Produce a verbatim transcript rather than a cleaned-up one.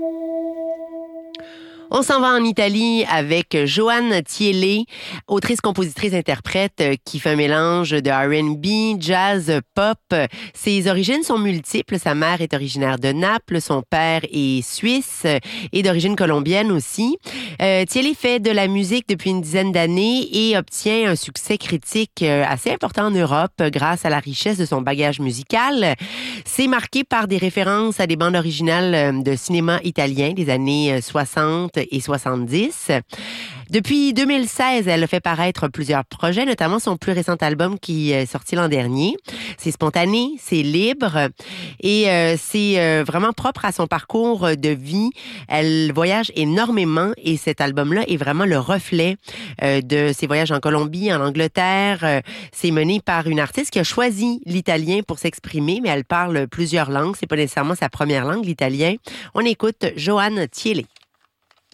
On s'en va en Italie avec Joanne Thiele, autrice, compositrice, interprète qui fait un mélange de R and B, jazz, pop. Ses origines sont multiples. Sa mère est originaire de Naples, son père est suisse et d'origine colombienne aussi. Euh, Thiele fait de la musique depuis une dizaine d'années et obtient un succès critique assez important en Europe grâce à la richesse de son bagage musical. C'est marqué par des références à des bandes originales de cinéma italien des années soixante et soixante-dix. Depuis deux mille seize, elle a fait paraître plusieurs projets, notamment son plus récent album qui est sorti l'an dernier. C'est spontané, c'est libre et euh, c'est euh, vraiment propre à son parcours de vie. Elle voyage énormément et cet album-là est vraiment le reflet euh, de ses voyages en Colombie, en Angleterre. Euh, c'est mené par une artiste qui a choisi l'italien pour s'exprimer, mais elle parle plusieurs langues. C'est pas nécessairement sa première langue, l'italien. On écoute Joanne Thiele.